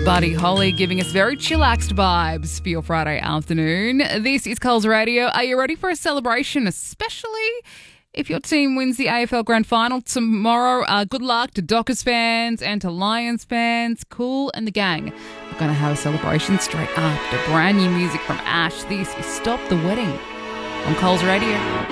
Buddy Holly giving us very chillaxed vibes for your Friday afternoon. This is Coles Radio. Are you ready for a celebration, especially if your team wins the AFL Grand Final tomorrow? Good luck to Dockers fans and to Lions fans. Cool and the gang are going to have a celebration straight after brand new music from Ash. This is Stop the Wedding on Coles Radio.